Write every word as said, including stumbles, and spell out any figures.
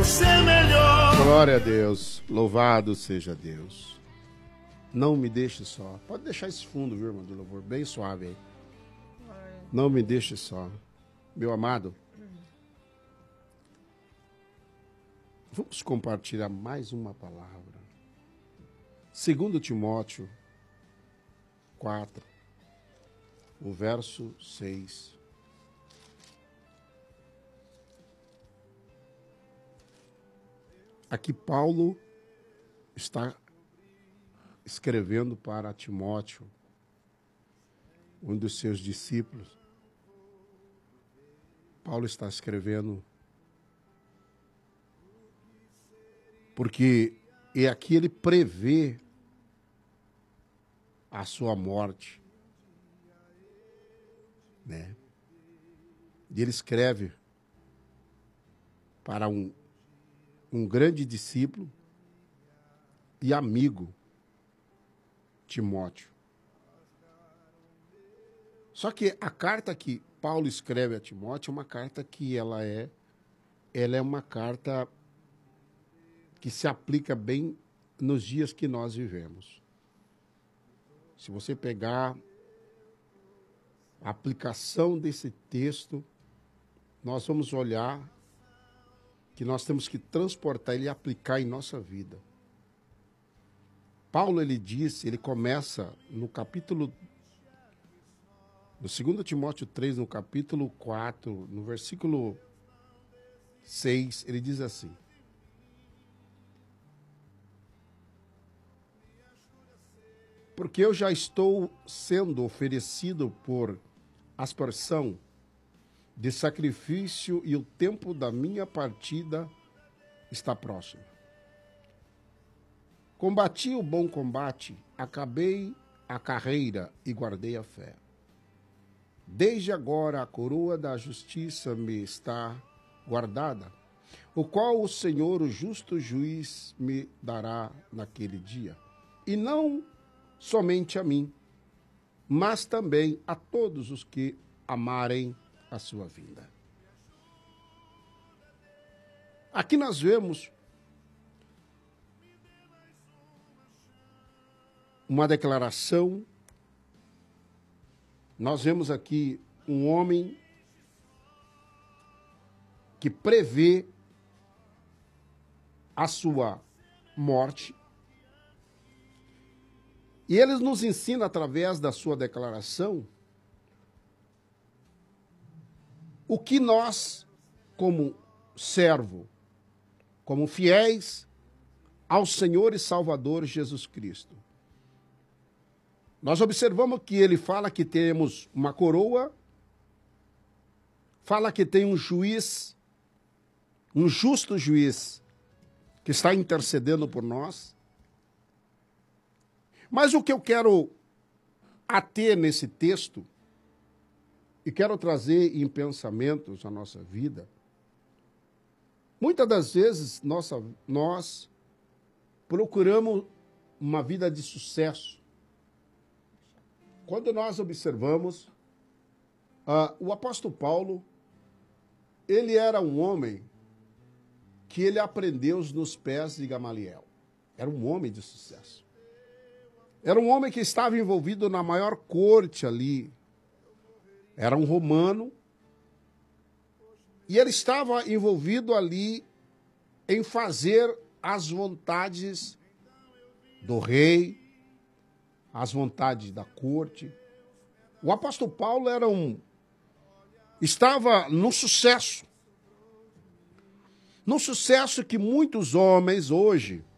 ser melhor. Glória a Deus, louvado seja Deus. Não me deixe só. Pode deixar esse fundo, viu, irmão, do louvor, bem suave aí. Não me deixe só. Meu amado, vamos compartilhar mais uma palavra. Segundo Timóteo quatro, o verso seis. Aqui Paulo está escrevendo para Timóteo, um dos seus discípulos. Paulo está escrevendo porque e aqui ele prevê a sua morte, né? E ele escreve para um, um grande discípulo e amigo, Timóteo. Só que a carta que Paulo escreve a Timóteo é uma carta que ela é, ela é uma carta que se aplica bem nos dias que nós vivemos. Se você pegar a aplicação desse texto, nós vamos olhar que nós temos que transportar ele e aplicar em nossa vida. Paulo, ele disse, ele começa no capítulo, no segundo Timóteo três, no capítulo quatro, no versículo seis, ele diz assim: porque eu já estou sendo oferecido por aspersão de sacrifício e o tempo da minha partida está próximo. Combati o bom combate, acabei a carreira e guardei a fé. Desde agora a coroa da justiça me está guardada, o qual o Senhor, o justo juiz, me dará naquele dia. E não somente a mim, mas também a todos os que amarem a sua vinda. Aqui nós vemos uma declaração, nós vemos aqui um homem que prevê a sua morte. E ele nos ensina, através da sua declaração, o que nós, como servo, como fiéis ao Senhor e Salvador Jesus Cristo, nós observamos que ele fala que temos uma coroa, fala que tem um juiz, um justo juiz, que está intercedendo por nós. Mas o que eu quero ater nesse texto, e quero trazer em pensamentos a nossa vida, muitas das vezes nossa, nós procuramos uma vida de sucesso. Quando nós observamos, uh, o apóstolo Paulo, ele era um homem que ele aprendeu nos pés de Gamaliel. Era um homem de sucesso. Era um homem que estava envolvido na maior corte ali. Era um romano. E ele estava envolvido ali em fazer as vontades do rei, as vontades da corte. O apóstolo Paulo era um, estava no sucesso. No sucesso que muitos homens hoje